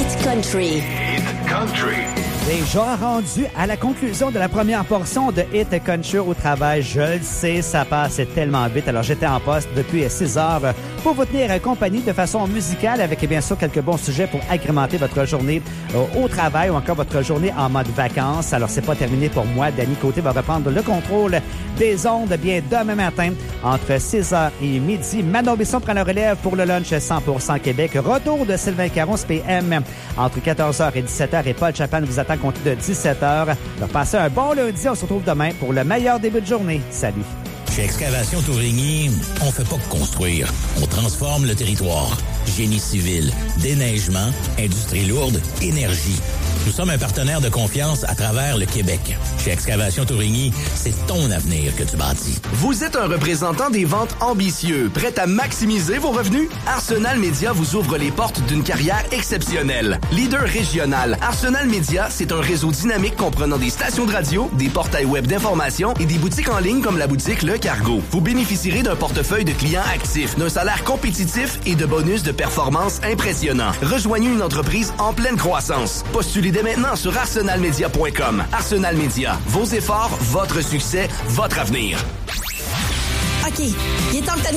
Hit Country. Hit Country. Déjà rendu à la conclusion de la première portion de Hit Country au travail. Je le sais, ça passe tellement vite. Alors, j'étais en poste depuis 6 heures pour vous tenir compagnie de façon musicale avec, bien sûr, quelques bons sujets pour agrémenter votre journée au travail ou encore votre journée en mode vacances. Alors, c'est pas terminé pour moi. Danny Côté va reprendre le contrôle des ondes bien demain matin entre 6h et midi. Manon Besson prend la relève pour le lunch 100% Québec. Retour de Sylvain Caron, PM, entre 14h et 17h. Et Paul Chapman vous attend compte de 17h. Alors, passez un bon lundi. On se retrouve demain pour le meilleur début de journée. Salut. Chez Excavation Tourigny, on fait pas que construire. On transforme le territoire. Génie civil, déneigement, industrie lourde, énergie. Nous sommes un partenaire de confiance à travers le Québec. Chez Excavation Tourigny, c'est ton avenir que tu bâtis. Vous êtes un représentant des ventes ambitieux, prêt à maximiser vos revenus? Arsenal Media vous ouvre les portes d'une carrière exceptionnelle. Leader régional, Arsenal Media, c'est un réseau dynamique comprenant des stations de radio, des portails web d'information et des boutiques en ligne comme la boutique Le Cargo. Vous bénéficierez d'un portefeuille de clients actifs, d'un salaire compétitif et de bonus de performance impressionnants. Rejoignez une entreprise en pleine croissance. Postulez dès maintenant sur arsenalmedia.com. Arsenal Media, vos efforts, votre succès, votre avenir. OK, il est temps que